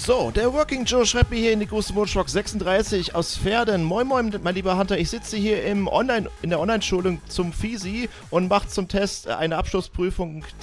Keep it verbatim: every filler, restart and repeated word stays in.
So, der Working Joe schreibt mir hier in die große Motorshock sechsunddreißig aus Verden. Moin moin, mein lieber Hunter, ich sitze hier im Online, in der Online-Schulung zum F I S I und mache zum Test eine Abschlussprüfung